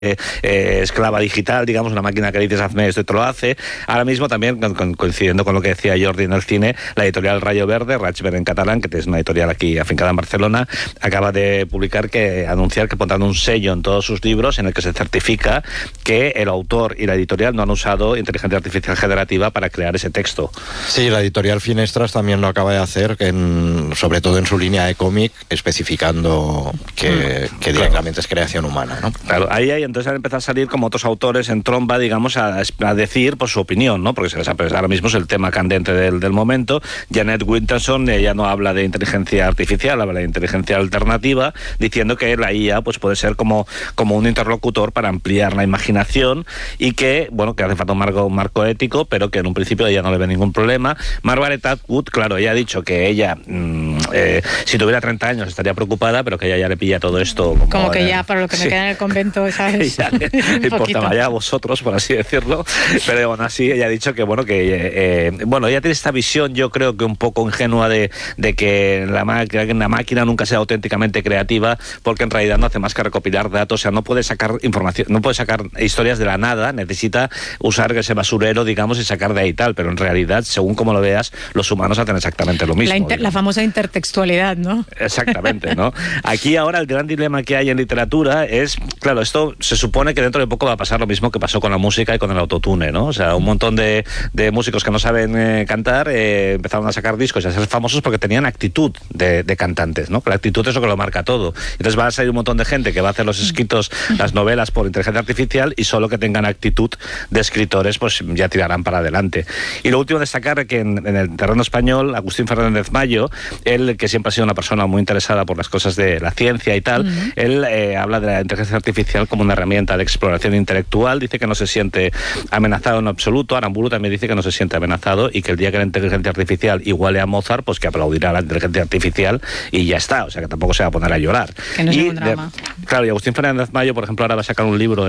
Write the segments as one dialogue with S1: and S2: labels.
S1: esclava digital, digamos, una máquina que dices hazme esto y te lo hace. Ahora mismo también, coincidiendo con lo que decía Jordi en el cine, la editorial Rayo Verde, Raig en catalán, que es una editorial aquí afincada en Barcelona, acaba de anunciar que pondrán un sello en todos sus libros en el que se certifica que el autor y la editorial no han usado inteligencia artificial generativa para crear ese texto.
S2: Sí, la editorial Finestras también lo acaba de hacer, sobre todo en su línea de cómic, especificando que directamente es creación humana, ¿no?
S1: Claro, ahí entonces han empezado a salir como otros autores en tromba, digamos, a decir pues, su opinión, ¿no? Porque ahora mismo es el tema candente del momento. Janet Winterson, ella no habla de inteligencia artificial, habla de inteligencia alternativa, diciendo que la IA pues, puede ser como un interlocutor para ampliar la imaginación y que, bueno, que hace falta un marco ético, pero que en un principio ella no le ve ningún problema. Margaret Atwood, claro, ella ha dicho que ella, si tuviera 30 años, estaría preocupada, pero que ella ya le pilla todo esto.
S3: Como que ya, para lo que me queda en el convento, ¿sabes?
S1: Ya le importaba ya a vosotros, por así decirlo, pero aún así ella ha dicho que ella tiene esta visión, yo creo que un poco ingenua de que la máquina nunca sea auténticamente creativa, porque en realidad no hace más que recopilar datos, o sea, no puede sacar información, no puede sacar historias de la nada, necesita usar ese basurero, digamos, y sacar de ahí tal, pero en realidad, según como lo veas, los humanos hacen exactamente lo mismo.
S3: La famosa intertextualidad, ¿no?
S1: Exactamente, ¿no? Aquí ahora el gran dilema que hay en literatura es, claro, esto se supone que dentro de poco va a pasar lo mismo que pasó con la música y con el autotune, ¿no? O sea, un montón de músicos que no saben cantar empezaron a sacar discos y a ser famosos porque tenían actitud de cantantes, ¿no? La actitud es lo que lo marca todo. Entonces va a salir un montón de gente que va a hacer los escritos, las novelas por inteligencia artificial y solo que tengan actitud de escritores pues ya tirarán para adelante. Y lo último destacar que en el terreno español, Agustín Fernández Mayo, él que siempre ha sido una persona muy interesada por las cosas de la ciencia y tal, él habla de la inteligencia artificial como una herramienta de exploración intelectual, dice que no se siente amenazado en absoluto. Aramburu también dice que no se siente amenazado y que el día que la inteligencia artificial iguale a Mozart, pues que aplaudirá a la inteligencia artificial y ya está, o sea que tampoco se va a poner a llorar.
S3: Que no es un drama.
S1: Claro, y Agustín Fernández Mayo, por ejemplo, ahora va a sacar un libro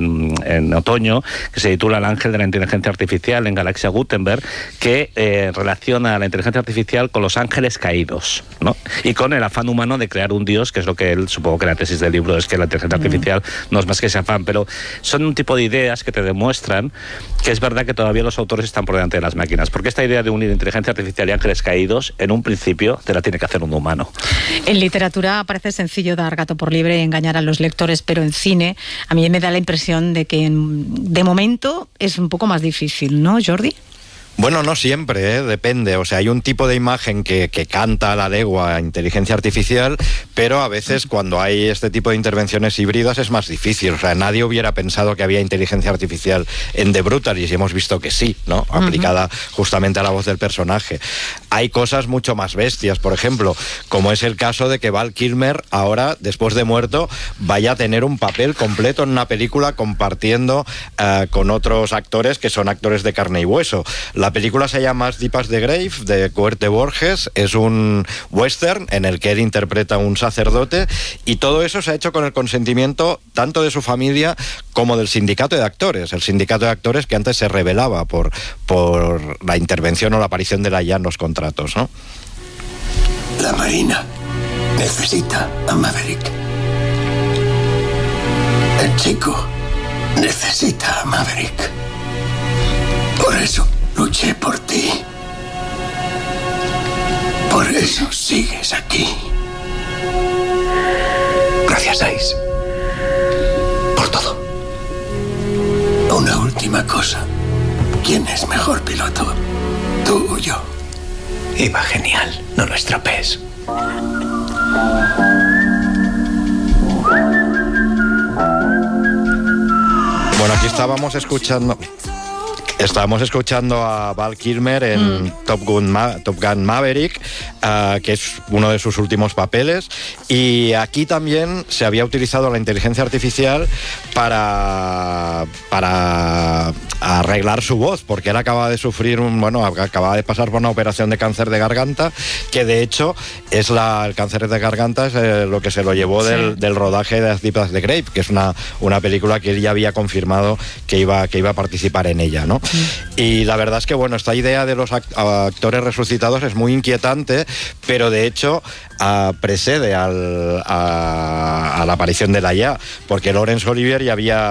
S1: en otoño que se titula El ángel de la inteligencia artificial en Galaxia Gutenberg, que relaciona la inteligencia artificial con los ángeles caídos, ¿no? Y con el afán humano de crear un dios, que es lo que él, supongo que la tesis del libro es que la inteligencia artificial no es más que ese afán, pero son un tipo de ideas que te demuestran que es verdad que todavía los autores están por delante de las máquinas, porque esta idea de unir inteligencia artificial y ángeles caídos, en un principio te la tiene que hacer un humano.
S3: En literatura parece sencillo dar gato por liebre y engañar a los lectores, pero en cine a mí me da la impresión de que de momento es un poco más difícil, ¿no, Jordi?
S2: Bueno, no siempre, depende. O sea, hay un tipo de imagen que canta a la legua inteligencia artificial, pero a veces cuando hay este tipo de intervenciones híbridas es más difícil. O sea, nadie hubiera pensado que había inteligencia artificial en The Brutalist y hemos visto que sí, ¿no? Aplicada justamente a la voz del personaje. Hay cosas mucho más bestias, por ejemplo, como es el caso de que Val Kilmer ahora, después de muerto, vaya a tener un papel completo en una película compartiendo con otros actores que son actores de carne y hueso. La película se llama As Deep as the Grave, de Coerte Borges. Es un western en el que él interpreta a un sacerdote y todo eso se ha hecho con el consentimiento tanto de su familia como del sindicato de actores. El sindicato de actores que antes se rebelaba por la intervención o la aparición de la IA en los contratos, ¿no?
S4: La Marina necesita a Maverick. El chico necesita a Maverick. Por eso luché por ti. Por eso sigues aquí. Gracias, Ice. Por todo. Una última cosa. ¿Quién es mejor piloto? ¿Tú o yo? Iba genial. No lo estropees.
S2: Bueno, aquí estábamos escuchando a Val Kilmer en Top Gun Maverick, que es uno de sus últimos papeles, y aquí también se había utilizado la inteligencia artificial para arreglar su voz, porque él acaba de sufrir acaba de pasar por una operación de cáncer de garganta, que de hecho es el cáncer de garganta es lo que se lo llevó del rodaje de As Deep as the Grave, que es una película que él ya había confirmado que iba a participar en ella, ¿no? Y la verdad es que, bueno, esta idea de los actores resucitados es muy inquietante, pero de hecho precede a la aparición de la IA, porque Laurence Olivier y había